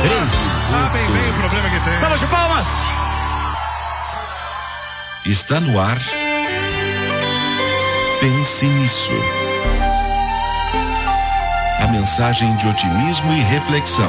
Sabem bem o problema que tem. Salve de palmas! Está no ar. Pense nisso. A mensagem de otimismo e reflexão.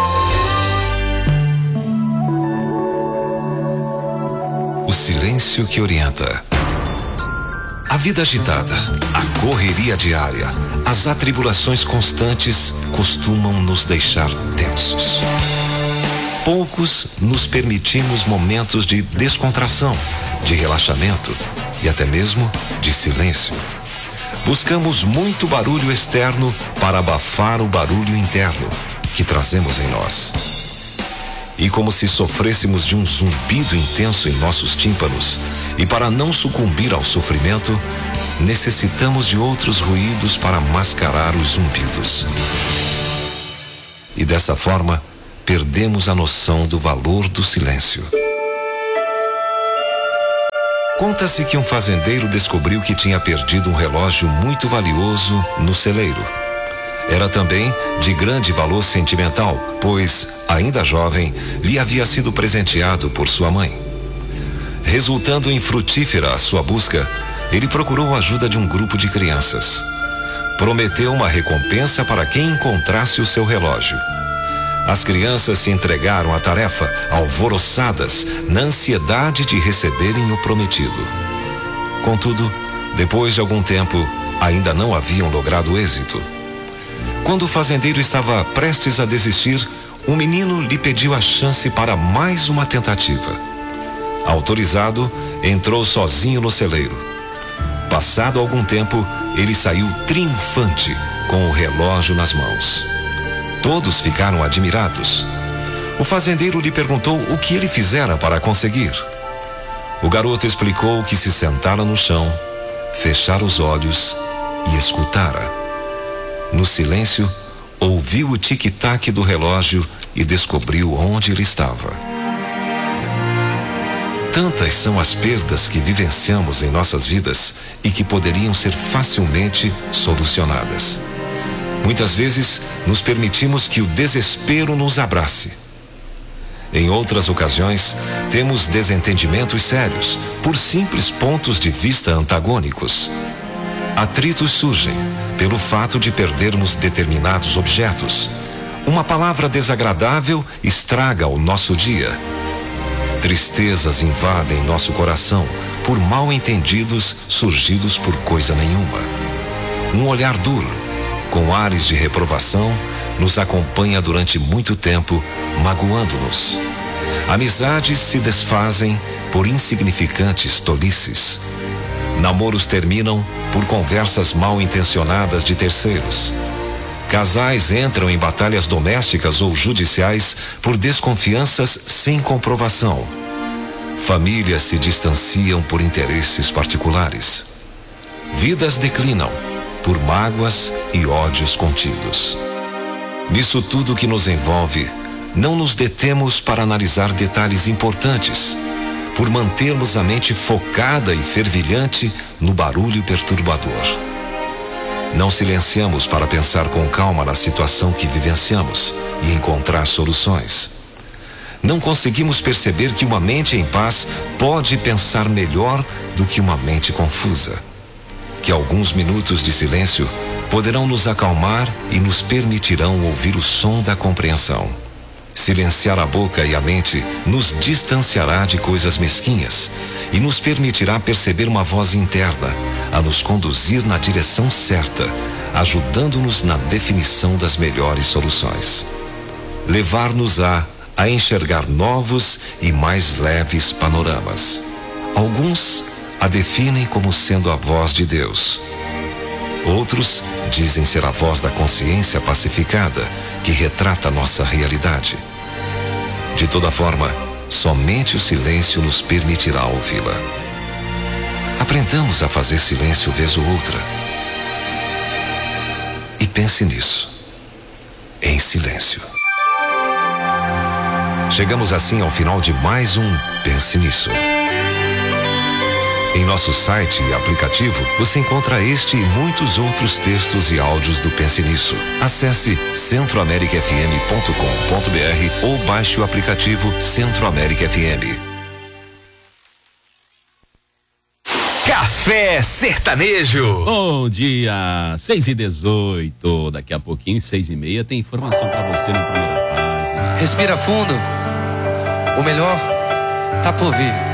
O silêncio que orienta. A vida agitada, a correria diária, as atribulações constantes costumam nos deixar tensos. Poucos nos permitimos momentos de descontração, de relaxamento e até mesmo de silêncio. Buscamos muito barulho externo para abafar o barulho interno que trazemos em nós. E como se sofrêssemos de um zumbido intenso em nossos tímpanos, e para não sucumbir ao sofrimento, necessitamos de outros ruídos para mascarar os zumbidos. E dessa forma, perdemos a noção do valor do silêncio. Conta-se que um fazendeiro descobriu que tinha perdido um relógio muito valioso no celeiro. Era também de grande valor sentimental, pois, ainda jovem, lhe havia sido presenteado por sua mãe. Resultando infrutífera a sua busca, ele procurou a ajuda de um grupo de crianças. Prometeu uma recompensa para quem encontrasse o seu relógio. As crianças se entregaram à tarefa, alvoroçadas, na ansiedade de receberem o prometido. Contudo, depois de algum tempo, ainda não haviam logrado êxito. Quando o fazendeiro estava prestes a desistir, um menino lhe pediu a chance para mais uma tentativa. Autorizado, entrou sozinho no celeiro. Passado algum tempo, ele saiu triunfante, com o relógio nas mãos. Todos ficaram admirados. O fazendeiro lhe perguntou o que ele fizera para conseguir. O garoto explicou que se sentara no chão, fechara os olhos e escutara. No silêncio, ouviu o tic-tac do relógio e descobriu onde ele estava. Tantas são as perdas que vivenciamos em nossas vidas e que poderiam ser facilmente solucionadas. Muitas vezes, nos permitimos que o desespero nos abrace. Em outras ocasiões, temos desentendimentos sérios por simples pontos de vista antagônicos. Atritos surgem pelo fato de perdermos determinados objetos. Uma palavra desagradável estraga o nosso dia. Tristezas invadem nosso coração por mal-entendidos surgidos por coisa nenhuma. Um olhar duro, com ares de reprovação, nos acompanha durante muito tempo, magoando-nos. Amizades se desfazem por insignificantes tolices. Namoros terminam por conversas mal-intencionadas de terceiros. Casais entram em batalhas domésticas ou judiciais por desconfianças sem comprovação. Famílias se distanciam por interesses particulares. Vidas declinam por mágoas e ódios contidos. Nisso tudo que nos envolve, não nos detemos para analisar detalhes importantes, por mantermos a mente focada e fervilhante no barulho perturbador. Não silenciamos para pensar com calma na situação que vivenciamos e encontrar soluções. Não conseguimos perceber que uma mente em paz pode pensar melhor do que uma mente confusa. Que alguns minutos de silêncio poderão nos acalmar e nos permitirão ouvir o som da compreensão. Silenciar a boca e a mente nos distanciará de coisas mesquinhas e nos permitirá perceber uma voz interna a nos conduzir na direção certa, ajudando-nos na definição das melhores soluções. Levar-nos-á a enxergar novos e mais leves panoramas. Alguns a definem como sendo a voz de Deus. Outros dizem ser a voz da consciência pacificada que retrata nossa realidade. De toda forma, somente o silêncio nos permitirá ouvi-la. Aprendamos a fazer silêncio vez ou outra. E pense nisso, em silêncio. Chegamos assim ao final de mais um Pense Nisso. Em nosso site e aplicativo, você encontra este e muitos outros textos e áudios do Pense Nisso. Acesse centroamericafm.com.br ou baixe o aplicativo Centro América FM. Café Sertanejo. Bom dia, 6h18. Daqui a pouquinho, 6h30, tem informação pra você na primeira página. Respira fundo. O melhor tá por vir.